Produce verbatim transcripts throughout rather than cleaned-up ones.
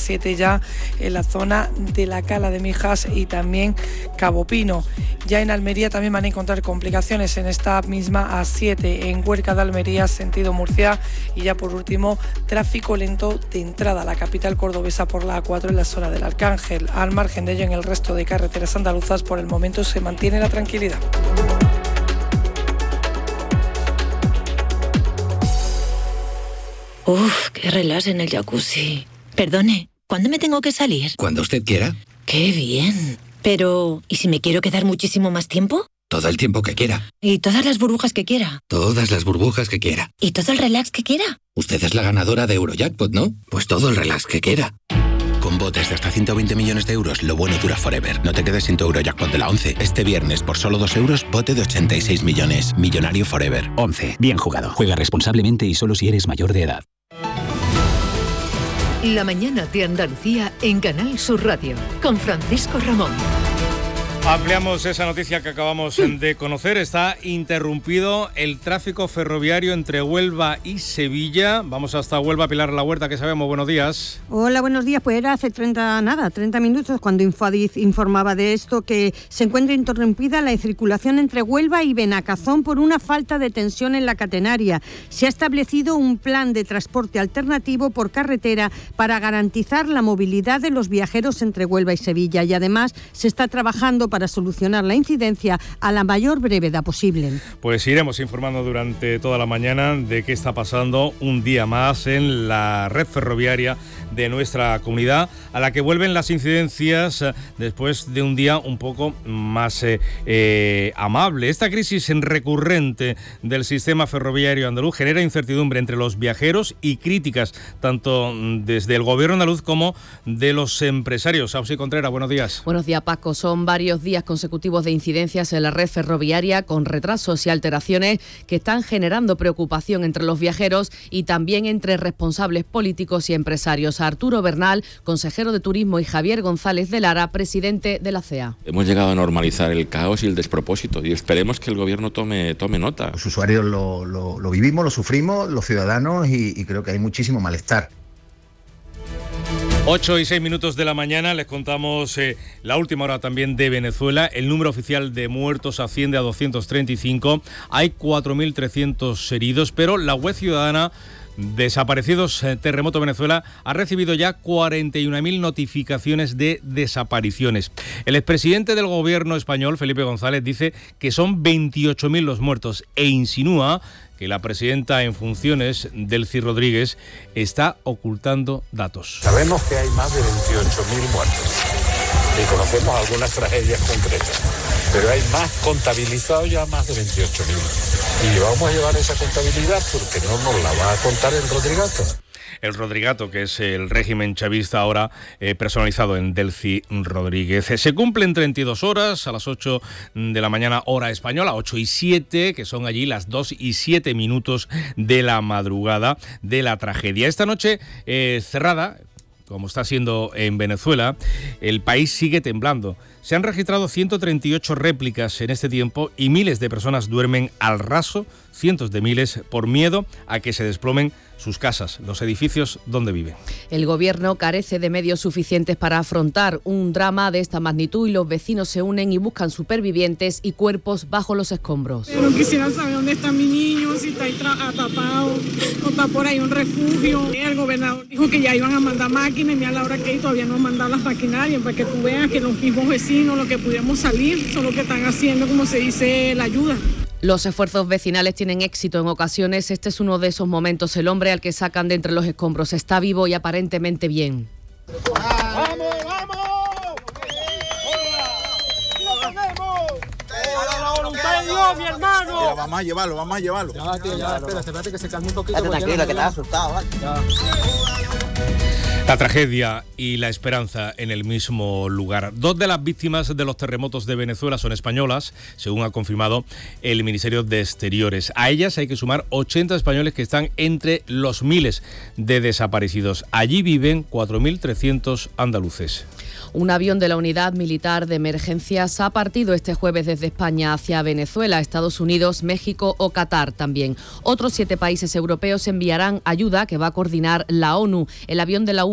siete ya en la zona de la Cala de Mijas y también Cabo Pino. Ya en Almería también van a encontrar complicaciones en esta misma A siete, en Huerca de Almería, sentido Murcia, y ya por último, tráfico lento de entrada a la capital cordobesa por la A cuatro en la zona del Arcángel. Al margen de ello, en el resto de carreteras andaluzas, por el momento se mantiene la tranquilidad. Uf, qué relax en el jacuzzi. Perdone, ¿cuándo me tengo que salir? Cuando usted quiera. ¡Qué bien! Pero, ¿y si me quiero quedar muchísimo más tiempo? Todo el tiempo que quiera. ¿Y todas las burbujas que quiera? Todas las burbujas que quiera. ¿Y todo el relax que quiera? Usted es la ganadora de Eurojackpot, ¿no? Pues todo el relax que quiera. Con botes de hasta ciento veinte millones de euros, lo bueno dura forever. No te quedes sin tu Eurojackpot de la once. Este viernes, por solo dos euros, bote de ochenta y seis millones. Millonario forever. once. Bien jugado. Juega responsablemente y solo si eres mayor de edad. La mañana de Andalucía en Canal Sur Radio, con Francisco Ramón. Ampliamos esa noticia que acabamos de conocer. Está interrumpido el tráfico ferroviario entre Huelva y Sevilla. Vamos hasta Huelva. Pilar La Huerta, ¿qué sabemos? Buenos días. Hola, buenos días. Pues era hace treinta, nada, treinta minutos cuando Infadif informaba de esto, que se encuentra interrumpida la circulación entre Huelva y Benacazón por una falta de tensión en la catenaria. Se ha establecido un plan de transporte alternativo por carretera para garantizar la movilidad de los viajeros entre Huelva y Sevilla, y además se está trabajando para para solucionar la incidencia a la mayor brevedad posible. Pues iremos informando durante toda la mañana de qué está pasando un día más en la red ferroviaria de nuestra comunidad, a la que vuelven las incidencias después de un día un poco más eh, eh, amable. Esta crisis recurrente del sistema ferroviario andaluz genera incertidumbre entre los viajeros y críticas tanto desde el gobierno andaluz como de los empresarios. Auxi Contreras, buenos días. Buenos días, Paco. Son varios días consecutivos de incidencias en la red ferroviaria con retrasos y alteraciones que están generando preocupación entre los viajeros y también entre responsables políticos y empresarios. Arturo Bernal, consejero de Turismo, y Javier González de Lara, presidente de la C E A. Hemos llegado a normalizar el caos y el despropósito y esperemos que el gobierno tome, tome nota. Los usuarios lo, lo, lo vivimos, lo sufrimos, los ciudadanos, y, y creo que hay muchísimo malestar. ocho y seis minutos de la mañana, les contamos eh, la última hora también de Venezuela. El número oficial de muertos asciende a doscientos treinta y cinco, hay cuatro mil trescientos heridos, pero la web ciudadana Desaparecidos Terremoto Venezuela ha recibido ya cuarenta y una mil notificaciones de desapariciones. El expresidente del gobierno español, Felipe González, dice que son veintiocho mil los muertos e insinúa que la presidenta en funciones, Delcy Rodríguez, está ocultando datos. Sabemos que hay más de veintiocho mil muertos y conocemos algunas tragedias concretas, pero hay más contabilizados, ya más de veintiocho mil. Y vamos a llevar esa contabilidad porque no nos la va a contar el Rodrigato. El Rodrigato, que es el régimen chavista ahora eh, personalizado en Delcy Rodríguez. Se cumplen treinta y dos horas a las ocho de la mañana, hora española, ocho y siete, que son allí las dos y siete minutos de la madrugada de la tragedia. Esta noche eh, cerrada, como está siendo en Venezuela, el país sigue temblando. Se han registrado ciento treinta y ocho réplicas en este tiempo y miles de personas duermen al raso, cientos de miles, por miedo a que se desplomen sus casas, los edificios donde viven. El gobierno carece de medios suficientes para afrontar un drama de esta magnitud y los vecinos se unen y buscan supervivientes y cuerpos bajo los escombros. Pero quisiera saber dónde está mi niño, si está atrapado o está por ahí un refugio. El gobernador dijo que ya iban a mandar máquinas y mira la hora que hay, todavía no han mandado las maquinarias para que tú veas que los mismos vecinos, lo que pudiéramos salir, son lo que están haciendo, como se dice, la ayuda. Los esfuerzos vecinales tienen éxito en ocasiones. Este es uno de esos momentos. El hombre al que sacan de entre los escombros está vivo y aparentemente bien. ¡Vamos, vamos! ¡Lo tenemos! ¡La voluntad de Dios, mi hermano! Mira, vamos a llevarlo, vamos a llevarlo. Ya, tío, ya, espérate, espérate que se calme un poquito. Estate tranquilo, que estás asustado, ¿vale? Ya. La tragedia y la esperanza en el mismo lugar. Dos de las víctimas de los terremotos de Venezuela son españolas, según ha confirmado el Ministerio de Exteriores. A ellas hay que sumar ochenta españoles que están entre los miles de desaparecidos. Allí viven cuatro mil trescientos andaluces. Un avión de la Unidad Militar de Emergencias ha partido este jueves desde España hacia Venezuela, Estados Unidos, México o Qatar también. Otros siete países europeos enviarán ayuda que va a coordinar la ONU. El avión de la U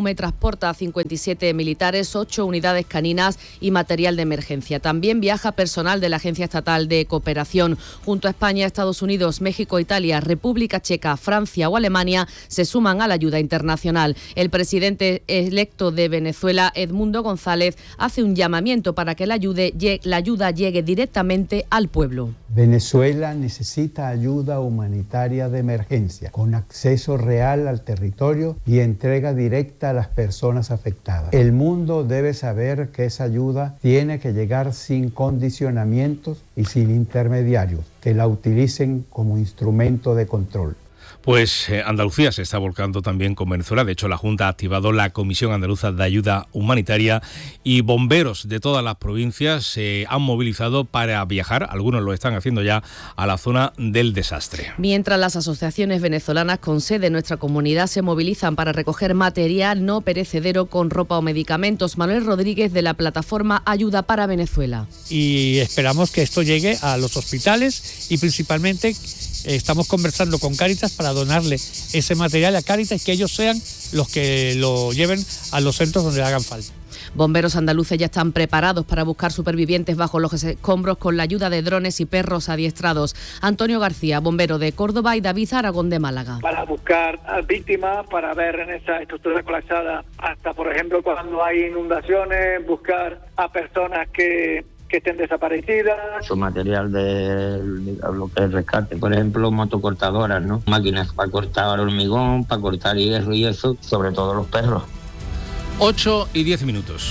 UME transporta a cincuenta y siete militares, ocho unidades caninas y material de emergencia. También viaja personal de la Agencia Estatal de Cooperación. Junto a España, Estados Unidos, México, Italia, República Checa, Francia o Alemania se suman a la ayuda internacional. El presidente electo de Venezuela, Edmundo González, hace un llamamiento para que la ayuda, la ayuda llegue directamente al pueblo. Venezuela necesita ayuda humanitaria de emergencia, con acceso real al territorio y entrega directa a las personas afectadas. El mundo debe saber que esa ayuda tiene que llegar sin condicionamientos y sin intermediarios, que la utilicen como instrumento de control. Pues eh, Andalucía se está volcando también con Venezuela. De hecho, la Junta ha activado la Comisión Andaluza de Ayuda Humanitaria y bomberos de todas las provincias se han movilizado para viajar, algunos lo están haciendo ya, a la zona del desastre. Mientras las asociaciones venezolanas con sede en nuestra comunidad se movilizan para recoger material no perecedero con ropa o medicamentos. Manuel Rodríguez, de la plataforma Ayuda para Venezuela. Y esperamos que esto llegue a los hospitales y principalmente estamos conversando con Cáritas para donarle ese material a Cáritas y que ellos sean los que lo lleven a los centros donde hagan falta. Bomberos andaluces ya están preparados para buscar supervivientes bajo los escombros con la ayuda de drones y perros adiestrados. Antonio García, bombero de Córdoba, y David Aragón, de Málaga. Para buscar a víctimas, para ver en esa estructura colapsada, hasta por ejemplo cuando hay inundaciones, buscar a personas que... que estén desaparecidas. Su material de, de lo que es rescate, por ejemplo, motocortadoras, ¿no? Máquinas para cortar hormigón, para cortar hierro y eso, sobre todo los perros. ocho y diez minutos.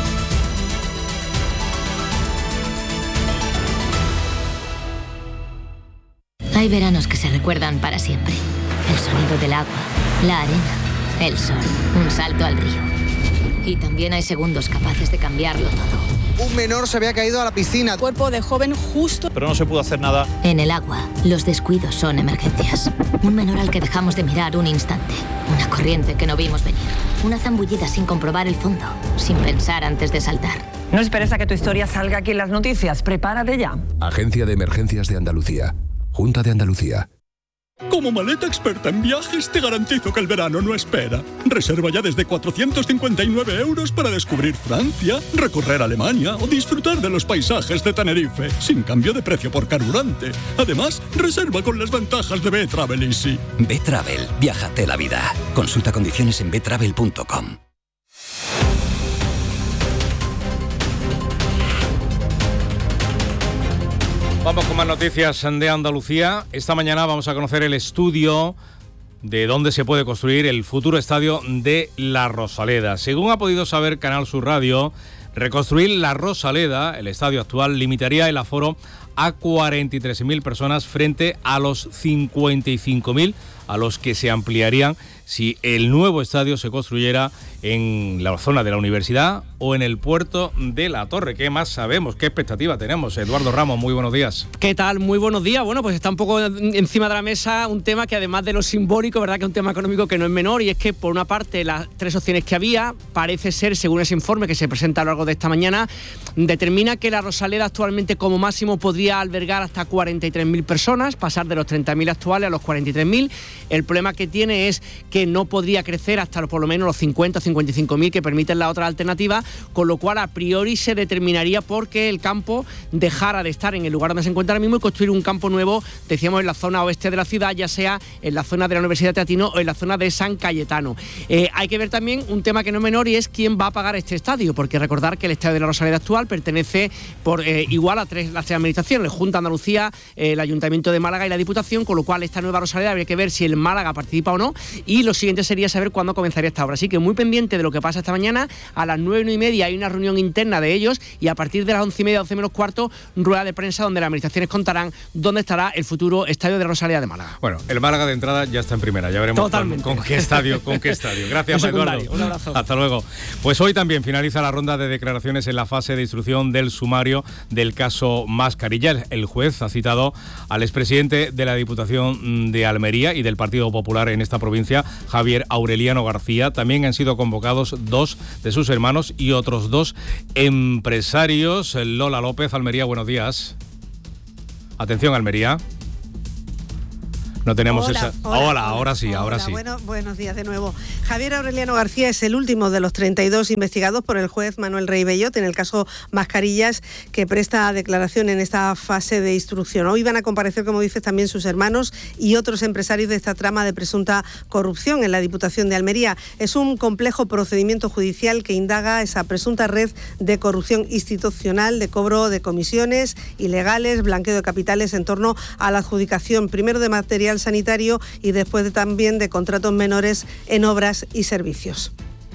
Hay veranos que se recuerdan para siempre. El sonido del agua, la arena, el sol, un salto al río. Y también hay segundos capaces de cambiarlo todo. Un menor se había caído a la piscina. Cuerpo de joven justo. Pero no se pudo hacer nada. En el agua, los descuidos son emergencias. Un menor al que dejamos de mirar un instante. Una corriente que no vimos venir. Una zambullida sin comprobar el fondo. Sin pensar antes de saltar. No esperes a que tu historia salga aquí en las noticias. Prepárate ya. Agencia de Emergencias de Andalucía. Junta de Andalucía. Como maleta experta en viajes, te garantizo que el verano no espera. Reserva ya desde cuatrocientos cincuenta y nueve euros para descubrir Francia, recorrer Alemania o disfrutar de los paisajes de Tenerife, sin cambio de precio por carburante. Además, reserva con las ventajas de B-Travel Easy. B-Travel, viájate la vida. Consulta condiciones en b travel punto com. Vamos con más noticias de Andalucía. Esta mañana vamos a conocer el estudio de dónde se puede construir el futuro estadio de La Rosaleda. Según ha podido saber Canal Sur Radio, reconstruir La Rosaleda, el estadio actual, limitaría el aforo a cuarenta y tres mil personas frente a los cincuenta y cinco mil a los que se ampliarían si el nuevo estadio se construyera en la zona de la universidad o en el puerto de La Torre. ¿Qué más sabemos? ¿Qué expectativa tenemos? Eduardo Ramos, muy buenos días. ¿Qué tal? Muy buenos días. Bueno, pues está un poco encima de la mesa un tema que, además de lo simbólico, verdad que es un tema económico que no es menor, y es que, por una parte, las tres opciones que había, parece ser, según ese informe que se presenta a lo largo de esta mañana, determina que La Rosaleda actualmente como máximo podría albergar hasta cuarenta y tres mil personas, pasar de los treinta mil actuales a los cuarenta y tres mil. El problema que tiene es que no podría crecer hasta por lo menos los cincuenta o cincuenta y cinco mil que permiten la otra alternativa, con lo cual a priori se determinaría porque el campo dejara de estar en el lugar donde se encuentra ahora mismo y construir un campo nuevo, decíamos, en la zona oeste de la ciudad, ya sea en la zona de la Universidad de Teatino o en la zona de San Cayetano. Eh, hay que ver también un tema que no es menor, y es quién va a pagar este estadio, porque recordar que el estadio de La Rosaleda actual pertenece por eh, igual a tres, las tres administraciones, Junta de Andalucía, eh, el Ayuntamiento de Málaga y la Diputación, con lo cual esta nueva Rosaleda habría que ver si el Málaga participa o no, y lo siguiente sería saber cuándo comenzaría esta obra. Así que muy pendiente de lo que pasa esta mañana. A las nueve y media hay una reunión interna de ellos, y a partir de las once y media, doce menos cuarto, rueda de prensa donde las administraciones contarán dónde estará el futuro estadio de La Rosaleda de Málaga. Bueno, el Málaga de entrada ya está en primera, ya veremos con, con qué estadio, con qué estadio. Gracias, Eduardo. Un abrazo. Hasta luego. Pues hoy también finaliza la ronda de declaraciones en la fase de instrucción del sumario del caso Mascarilla. El juez ha citado al expresidente de la Diputación de Almería y del Partido Popular en esta provincia, Javier Aureliano García. También han sido convocados dos de sus hermanos y otros dos empresarios. Lola López, Almería, buenos días. Atención, Almería. no tenemos hola, esa... Hola, hola, hola ahora sí, hola, ahora sí. Bueno, buenos días de nuevo. Javier Aureliano García es el último de los treinta y dos investigados por el juez Manuel Rey Bellot en el caso Mascarillas, que presta declaración en esta fase de instrucción. Hoy van a comparecer, como dices, también sus hermanos y otros empresarios de esta trama de presunta corrupción en la Diputación de Almería. Es un complejo procedimiento judicial que indaga esa presunta red de corrupción institucional, de cobro de comisiones ilegales, blanqueo de capitales en torno a la adjudicación primero de material sanitario y después de, también de contratos menores en obras y servicios.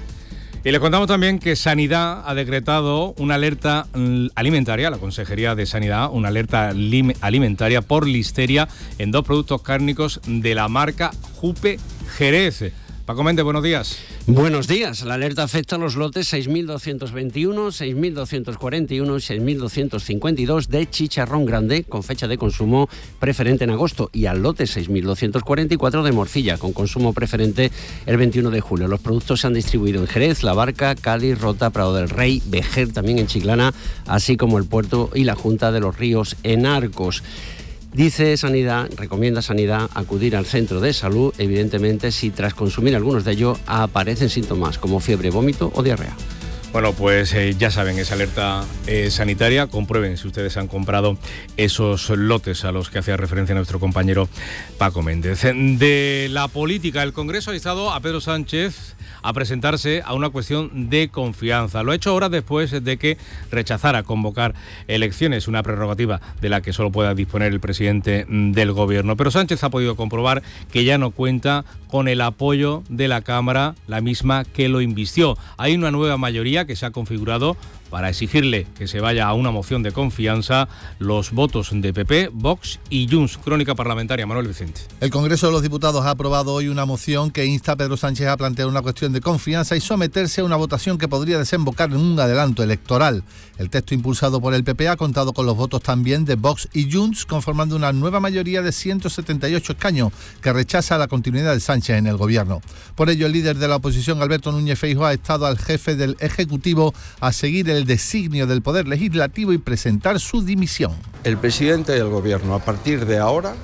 Y le contamos también que Sanidad ha decretado una alerta alimentaria, la Consejería de Sanidad, una alerta alimentaria por listeria en dos productos cárnicos de la marca Jupe Jerez. Paco Méndez, buenos días. Buenos días. La alerta afecta a los lotes seis mil doscientos veintiuno, seis mil doscientos cuarenta y uno y seis mil doscientos cincuenta y dos de chicharrón grande con fecha de consumo preferente en agosto y al lote seis mil doscientos cuarenta y cuatro de morcilla con consumo preferente el veintiuno de julio. Los productos se han distribuido en Jerez, La Barca, Cádiz, Rota, Prado del Rey, Vejer, también en Chiclana, así como el Puerto y la Junta de los Ríos en Arcos. Dice Sanidad, recomienda Sanidad acudir al centro de salud, evidentemente, si tras consumir algunos de ellos aparecen síntomas como fiebre, vómito o diarrea. Bueno, pues eh, ya saben, esa alerta eh, sanitaria. Comprueben si ustedes han comprado esos lotes a los que hacía referencia nuestro compañero Paco Méndez. De la política, el Congreso ha instado a Pedro Sánchez a presentarse a una cuestión de confianza. Lo ha hecho horas después de que rechazara convocar elecciones, una prerrogativa de la que solo pueda disponer el presidente del Gobierno. Pero Sánchez ha podido comprobar que ya no cuenta con el apoyo de la Cámara, la misma que lo invistió. Hay una nueva mayoría que se ha configurado para exigirle que se vaya a una moción de confianza los votos de P P, Vox y Junts. Crónica parlamentaria, Manuel Vicente. El Congreso de los Diputados ha aprobado hoy una moción que insta a Pedro Sánchez a plantear una cuestión de confianza y someterse a una votación que podría desembocar en un adelanto electoral. El texto impulsado por el P P ha contado con los votos también de Vox y Junts, conformando una nueva mayoría de ciento setenta y ocho escaños que rechaza la continuidad de Sánchez en el Gobierno. Por ello, el líder de la oposición, Alberto Núñez Feijóo, ha estado al jefe del Ejecutivo a seguir el designio del Poder Legislativo y presentar su dimisión. El presidente del Gobierno, a partir de ahora,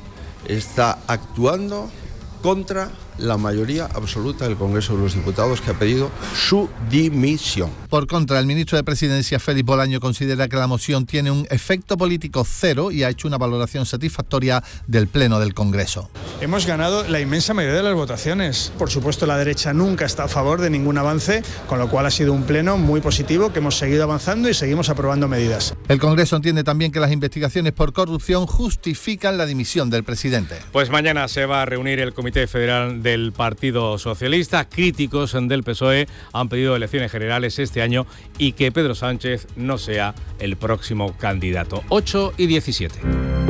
está actuando contra la mayoría absoluta del Congreso de los Diputados, que ha pedido su dimisión. Por contra, el ministro de Presidencia, Félix Bolaño, considera que la moción tiene un efecto político cero y ha hecho una valoración satisfactoria del Pleno del Congreso. Hemos ganado la inmensa mayoría de las votaciones. Por supuesto, la derecha nunca está a favor de ningún avance, con lo cual ha sido un pleno muy positivo, que hemos seguido avanzando y seguimos aprobando medidas. El Congreso entiende también que las investigaciones por corrupción justifican la dimisión del presidente. Pues mañana se va a reunir el Comité Federal del Partido Socialista. Críticos del P S O E han pedido elecciones generales este año y que Pedro Sánchez no sea el próximo candidato. ocho y diecisiete.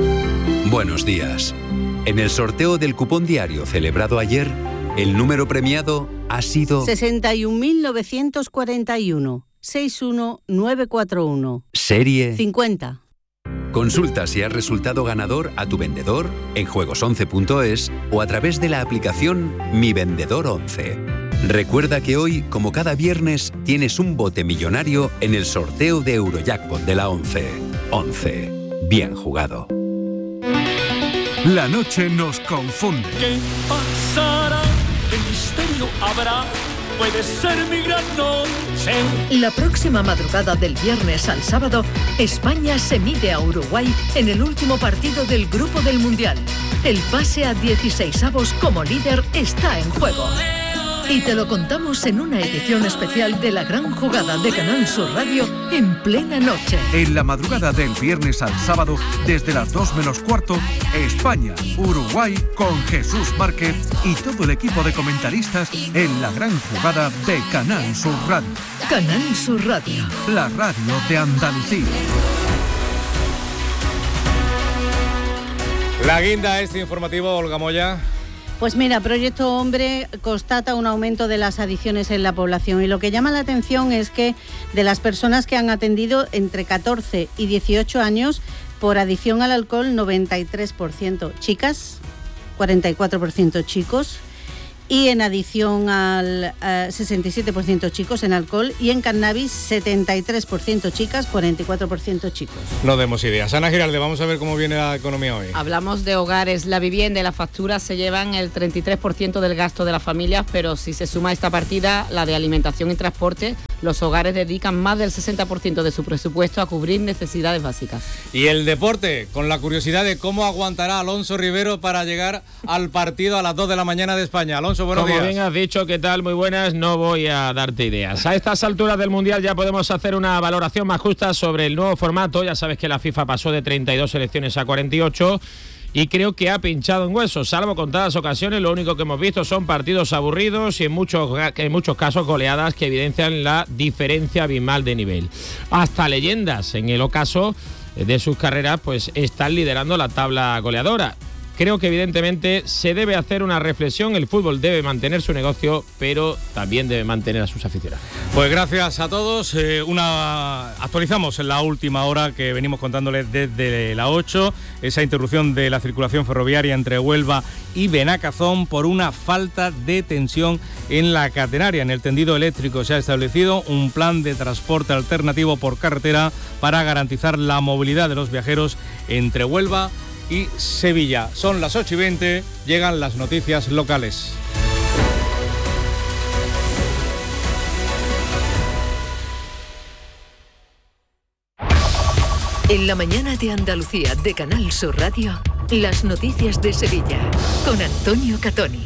Buenos días. En el sorteo del cupón diario celebrado ayer, el número premiado ha sido sesenta y un mil novecientos cuarenta y uno, sesenta y uno mil novecientos cuarenta y uno. Serie cincuenta. Consulta si has resultado ganador a tu vendedor en juegos once punto es o a través de la aplicación Mi Vendedor once. Recuerda que hoy, como cada viernes, tienes un bote millonario en el sorteo de Eurojackpot de la once. once. Bien jugado. La noche nos confunde. ¿Qué pasará? ¿Qué misterio habrá? Puede ser mi gran noche. La próxima madrugada del viernes al sábado, España se mide a Uruguay en el último partido del Grupo del Mundial. El pase a dieciseisavos como líder está en juego. Y te lo contamos en una edición especial de la gran jugada de Canal Sur Radio en plena noche. En la madrugada del viernes al sábado, desde las dos menos cuarto, España, Uruguay, con Jesús Márquez y todo el equipo de comentaristas en la gran jugada de Canal Sur Radio. Canal Sur Radio. La radio de Andalucía. La guinda este informativo, Olga Moya. Pues mira, Proyecto Hombre constata un aumento de las adicciones en la población y lo que llama la atención es que de las personas que han atendido entre catorce y dieciocho años por adicción al alcohol, noventa y tres por ciento chicas, cuarenta y cuatro por ciento chicos y en adición al uh, sesenta y siete por ciento chicos en alcohol, y en cannabis setenta y tres por ciento chicas, cuarenta y cuatro por ciento chicos. No demos ideas. Ana Giralde, vamos a ver cómo viene la economía hoy. Hablamos de hogares, la vivienda y las facturas se llevan el treinta y tres por ciento del gasto de las familias, pero si se suma esta partida, la de alimentación y transporte, los hogares dedican más del sesenta por ciento de su presupuesto a cubrir necesidades básicas. Y el deporte, con la curiosidad de cómo aguantará Alonso Rivero para llegar al partido a las dos de la mañana de España. Alonso, buenos Como días. bien has dicho, ¿qué tal? Muy buenas, no voy a darte ideas. A estas alturas del Mundial ya podemos hacer una valoración más justa sobre el nuevo formato. Ya sabes que la FIFA pasó de treinta y dos selecciones a cuarenta y ocho y creo que ha pinchado en huesos. Salvo contadas ocasiones, lo único que hemos visto son partidos aburridos y en muchos, en muchos casos goleadas que evidencian la diferencia abismal de nivel. Hasta leyendas en el ocaso de sus carreras pues están liderando la tabla goleadora. Creo que evidentemente se debe hacer una reflexión, el fútbol debe mantener su negocio, pero también debe mantener a sus aficionados. Pues gracias a todos, eh, una actualizamos en la última hora que venimos contándoles desde la ocho, esa interrupción de la circulación ferroviaria entre Huelva y Benicazón por una falta de tensión en la catenaria. En el tendido eléctrico se ha establecido un plan de transporte alternativo por carretera para garantizar la movilidad de los viajeros entre Huelva y Sevilla. Son las ocho y veinte, llegan las noticias locales. En la mañana de Andalucía de Canal Sur Radio, las noticias de Sevilla con Antonio Catoni.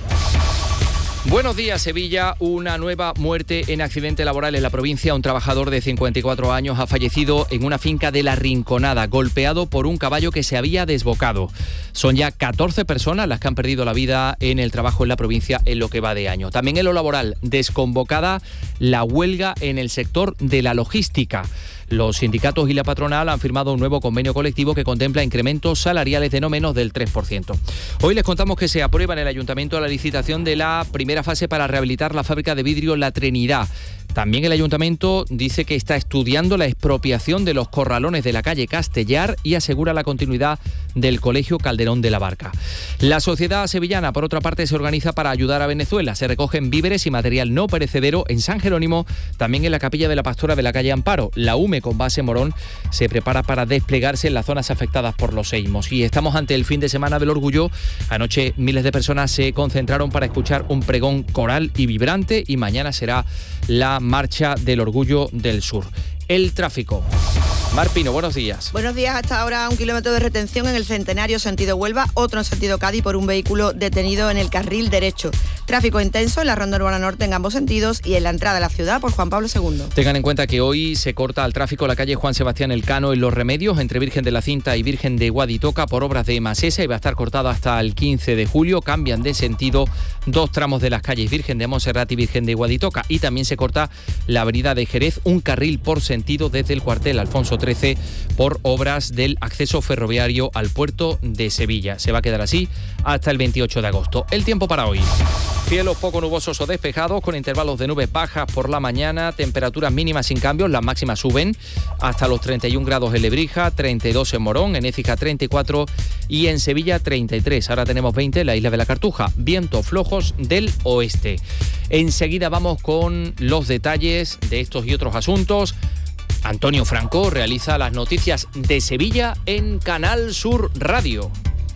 Buenos días, Sevilla. Una nueva muerte en accidente laboral en la provincia. Un trabajador de cincuenta y cuatro años ha fallecido en una finca de La Rinconada, golpeado por un caballo que se había desbocado. Son ya catorce personas las que han perdido la vida en el trabajo en la provincia en lo que va de año. También en lo laboral, desconvocada la huelga en el sector de la logística. Los sindicatos y la patronal han firmado un nuevo convenio colectivo que contempla incrementos salariales de no menos del tres por ciento. Hoy les contamos que se aprueba en el Ayuntamiento la licitación de la primera fase para rehabilitar la fábrica de vidrio La Trinidad. También el Ayuntamiento dice que está estudiando la expropiación de los corralones de la calle Castellar y asegura la continuidad del Colegio Calderón de la Barca. La sociedad sevillana, por otra parte, se organiza para ayudar a Venezuela. Se recogen víveres y material no perecedero en San Jerónimo, también en la Capilla de la Pastora de la calle Amparo. La U M E, con base en Morón, se prepara para desplegarse en las zonas afectadas por los seísmos. Y estamos ante el fin de semana del orgullo. Anoche miles de personas se concentraron para escuchar un pregón coral y vibrante, y mañana será la Marcha del Orgullo del Sur. El tráfico. Mar Pino, buenos días. Buenos días. Hasta ahora un kilómetro de retención en el Centenario sentido Huelva, otro en sentido Cádiz por un vehículo detenido en el carril derecho. Tráfico intenso en la Ronda Urbana Norte en ambos sentidos y en la entrada de la ciudad por Juan Pablo segundo. Tengan en cuenta que hoy se corta al tráfico la calle Juan Sebastián Elcano en Los Remedios, entre Virgen de la Cinta y Virgen de Guaditoca, por obras de Masesa, y va a estar cortada hasta el quince de julio. Cambian de sentido dos tramos de las calles Virgen de Monserrat y Virgen de Guaditoca, y también se corta la avenida de Jerez, un carril por sentido desde el cuartel Alfonso trece por obras del acceso ferroviario al puerto de Sevilla. Se va a quedar así hasta el veintiocho de agosto. El tiempo para hoy. Cielos poco nubosos o despejados, con intervalos de nubes bajas por la mañana, temperaturas mínimas sin cambios, las máximas suben hasta los treinta y un grados en Lebrija, treinta y dos en Morón, en Écija treinta y cuatro y en Sevilla treinta y tres. Ahora tenemos veinte en la isla de la Cartuja, vientos flojos del oeste. Enseguida vamos con los detalles de estos y otros asuntos. Antonio Franco realiza las noticias de Sevilla en Canal Sur Radio.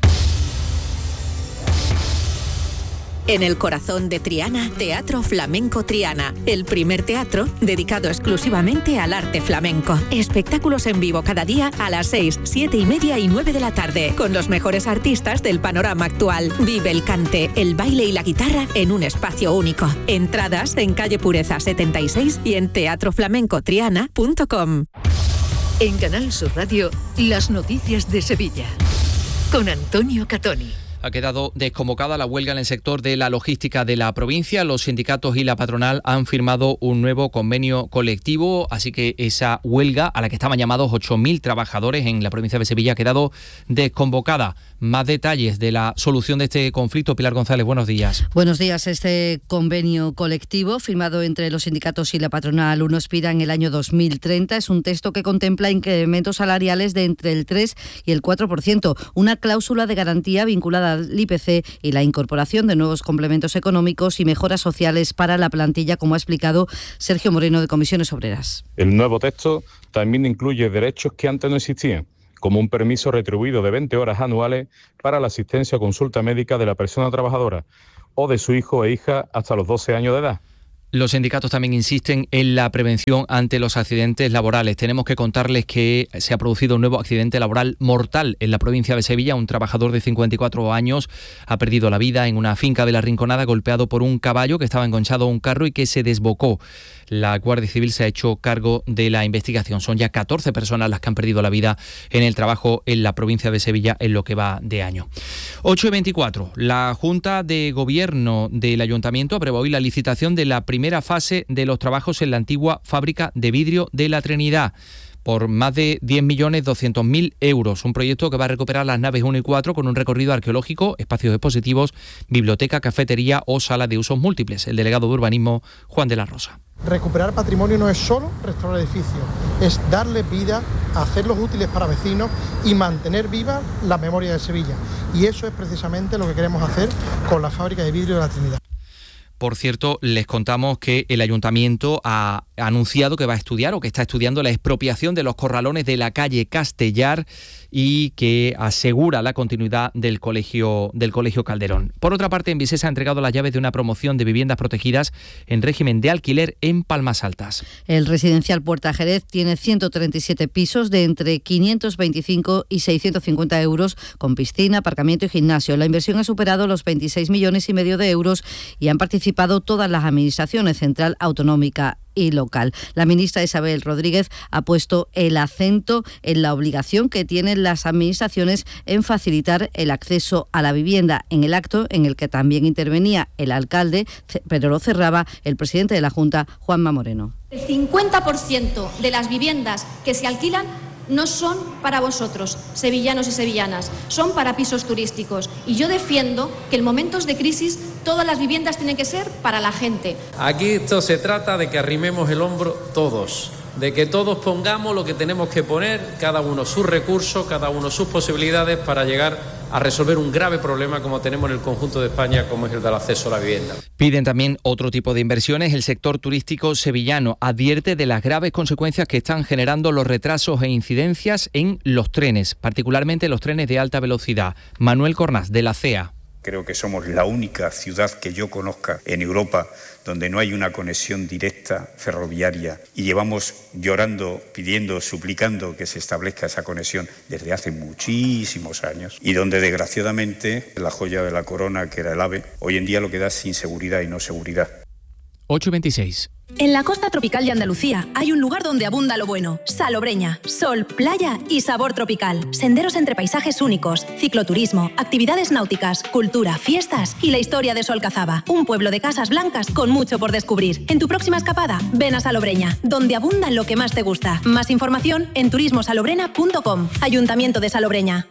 En el corazón de Triana, Teatro Flamenco Triana, el primer teatro dedicado exclusivamente al arte flamenco. Espectáculos en vivo cada día a las seis, siete y media y nueve de la tarde, con los mejores artistas del panorama actual. Vive el cante, el baile y la guitarra en un espacio único. Entradas en calle Pureza setenta y seis y en teatro flamenco triana punto com. En Canal Sur Radio, las noticias de Sevilla, con Antonio Catoni. Ha quedado desconvocada la huelga en el sector de la logística de la provincia. Los sindicatos y la patronal han firmado un nuevo convenio colectivo, así que esa huelga, a la que estaban llamados ocho mil trabajadores en la provincia de Sevilla, ha quedado desconvocada. Más detalles de la solución de este conflicto. Pilar González, buenos días. Buenos días. Este convenio colectivo, firmado entre los sindicatos y la patronal UNOSPIRA en el año dos mil treinta, es un texto que contempla incrementos salariales de entre el tres y el cuatro por ciento, una cláusula de garantía vinculada al I P C y la incorporación de nuevos complementos económicos y mejoras sociales para la plantilla, como ha explicado Sergio Moreno de Comisiones Obreras. El nuevo texto también incluye derechos que antes no existían, como un permiso retribuido de veinte horas anuales para la asistencia o consulta médica de la persona trabajadora o de su hijo e hija hasta los doce años de edad. Los sindicatos también insisten en la prevención ante los accidentes laborales. Tenemos que contarles que se ha producido un nuevo accidente laboral mortal en la provincia de Sevilla. Un trabajador de cincuenta y cuatro años ha perdido la vida en una finca de La Rinconada, golpeado por un caballo que estaba enganchado a un carro y que se desbocó. La Guardia Civil se ha hecho cargo de la investigación. Son ya catorce personas las que han perdido la vida en el trabajo en la provincia de Sevilla en lo que va de año. ocho y veinticuatro. La Junta de Gobierno del Ayuntamiento aprobó hoy la licitación de la primera fase de los trabajos en la antigua fábrica de vidrio de La Trinidad, por más de diez millones doscientos mil euros. Un proyecto que va a recuperar las naves uno y cuatro con un recorrido arqueológico, espacios expositivos, biblioteca, cafetería o sala de usos múltiples. El delegado de Urbanismo, Juan de la Rosa. Recuperar patrimonio no es solo restaurar edificios, es darle vida, hacerlos útiles para vecinos y mantener viva la memoria de Sevilla. Y eso es precisamente lo que queremos hacer con la fábrica de vidrio de La Trinidad. Por cierto, les contamos que el Ayuntamiento ha anunciado que va a estudiar o que está estudiando la expropiación de los corralones de la calle Castellar y que asegura la continuidad del colegio, del colegio Calderón. Por otra parte, Envisesa ha entregado las llaves de una promoción de viviendas protegidas en régimen de alquiler en Palmas Altas. El residencial Puerta Jerez tiene ciento treinta y siete pisos de entre quinientos veinticinco y seiscientos cincuenta euros, con piscina, aparcamiento y gimnasio. La inversión ha superado los veintiséis millones y medio de euros y han participado todas las administraciones central, autonómica y local. La ministra Isabel Rodríguez ha puesto el acento en la obligación que tienen las administraciones en facilitar el acceso a la vivienda. En el acto, en el que también intervenía el alcalde, pero lo cerraba el presidente de la Junta, Juanma Moreno. El cincuenta por ciento de las viviendas que se alquilan no son para vosotros, sevillanos y sevillanas, son para pisos turísticos. Y yo defiendo que en momentos de crisis todas las viviendas tienen que ser para la gente. Aquí esto se trata de que arrimemos el hombro todos, de que todos pongamos lo que tenemos que poner, cada uno sus recursos, cada uno sus posibilidades para llegar a resolver un grave problema como tenemos en el conjunto de España, como es el del acceso a la vivienda. Piden también otro tipo de inversiones. El sector turístico sevillano advierte de las graves consecuencias que están generando los retrasos e incidencias en los trenes, particularmente los trenes de alta velocidad. Manuel Cornás, de la C E A. Creo que somos la única ciudad que yo conozca en Europa donde no hay una conexión directa ferroviaria y llevamos llorando, pidiendo, suplicando que se establezca esa conexión desde hace muchísimos años y donde desgraciadamente la joya de la corona, que era el AVE, hoy en día lo que da es inseguridad y no seguridad. ocho y veintiséis. En la costa tropical de Andalucía hay un lugar donde abunda lo bueno. Salobreña, sol, playa y sabor tropical. Senderos entre paisajes únicos, cicloturismo, actividades náuticas, cultura, fiestas y la historia de Solcazaba. Un pueblo de casas blancas con mucho por descubrir. En tu próxima escapada, ven a Salobreña, donde abunda lo que más te gusta. Más información en turismo salobrena punto com. Ayuntamiento de Salobreña.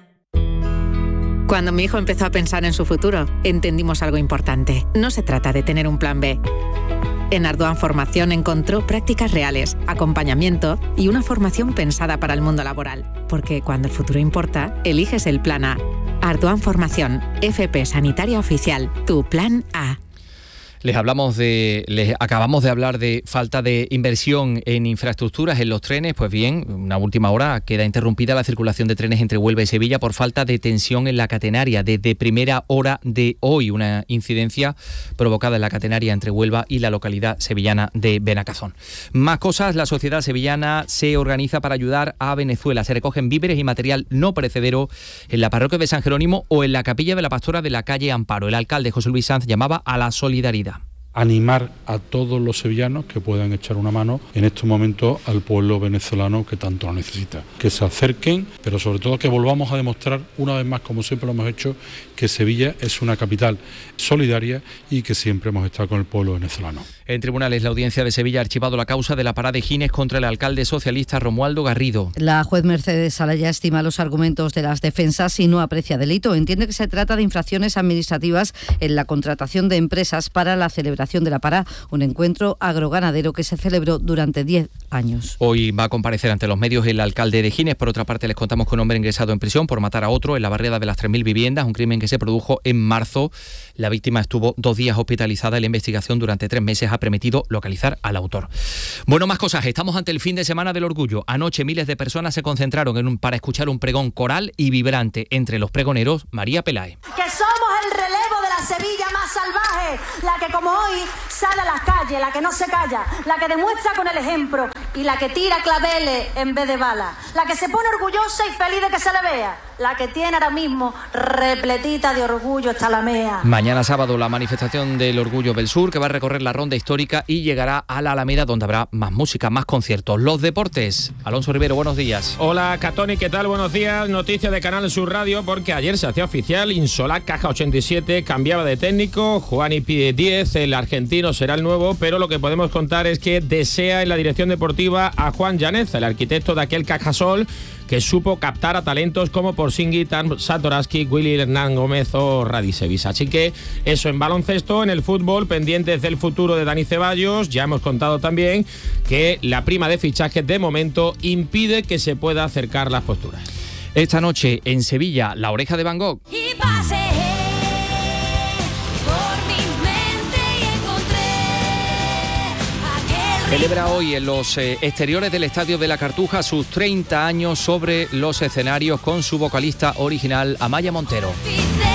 Cuando mi hijo empezó a pensar en su futuro, entendimos algo importante. No se trata de tener un plan B. En Ardoan Formación encontró prácticas reales, acompañamiento y una formación pensada para el mundo laboral. Porque cuando el futuro importa, eliges el plan A. Ardoan Formación, F P Sanitaria Oficial, tu plan A. Les hablamos de, les acabamos de hablar de falta de inversión en infraestructuras en los trenes. Pues bien, una última hora queda interrumpida la circulación de trenes entre Huelva y Sevilla por falta de tensión en la catenaria. Desde primera hora de hoy, una incidencia provocada en la catenaria entre Huelva y la localidad sevillana de Benacazón. Más cosas, la sociedad sevillana se organiza para ayudar a Venezuela. Se recogen víveres y material no perecedero en la parroquia de San Jerónimo o en la capilla de la Pastora de la calle Amparo. El alcalde José Luis Sanz llamaba a la solidaridad. Animar a todos los sevillanos que puedan echar una mano en estos momentos al pueblo venezolano que tanto lo necesita. Que se acerquen, pero sobre todo que volvamos a demostrar una vez más, como siempre lo hemos hecho, que Sevilla es una capital solidaria y que siempre hemos estado con el pueblo venezolano. En tribunales, la Audiencia de Sevilla ha archivado la causa de la parada de Gines contra el alcalde socialista Romualdo Garrido. La juez Mercedes Salaya estima los argumentos de las defensas y no aprecia delito. Entiende que se trata de infracciones administrativas en la contratación de empresas para la celebración celebración de la Pará, un encuentro agroganadero que se celebró durante diez años. Hoy va a comparecer ante los medios el alcalde de Gines. Por otra parte, les contamos que un hombre ingresado en prisión por matar a otro en la barriada de las tres mil viviendas, un crimen que se produjo en marzo. La víctima estuvo dos días hospitalizada y la investigación durante tres meses ha permitido localizar al autor. Bueno, más cosas. Estamos ante el fin de semana del orgullo. Anoche miles de personas se concentraron en un, para escuchar un pregón coral y vibrante. Entre los pregoneros, María Peláez. Que somos el relevo de la Sevilla más salvaje, la que como hoy sale a las calles, la que no se calla, la que demuestra con el ejemplo y la que tira claveles en vez de balas, la que se pone orgullosa y feliz de que se le vea, la que tiene ahora mismo repletita de orgullo esta Alamea. Mañana sábado la manifestación del Orgullo del Sur, que va a recorrer la ronda histórica y llegará a la Alameda, donde habrá más música, más conciertos. Los deportes. Alonso Rivero, buenos días. Hola Catoni, ¿qué tal? Buenos días. Noticia de Canal Sur Radio, porque ayer se hacía oficial Insolá Caja ochenta y siete cambiaba de técnico. Juani Díez, el argentino, será el nuevo, pero lo que podemos contar es que desea en la dirección deportiva a Juan Llaneza, el arquitecto de aquel Cajasol que supo captar a talentos como Porzingis, Satoransky, Willy Hernán Gómez o Radicevich. Así que eso en baloncesto. En el fútbol, pendientes del futuro de Dani Ceballos. Ya hemos contado también que la prima de fichajes de momento impide que se pueda acercar las posturas. Esta noche en Sevilla, La Oreja de Van Gogh. Y pasé Celebra hoy en los eh, exteriores del Estadio de la Cartuja sus treinta años sobre los escenarios con su vocalista original, Amaya Montero.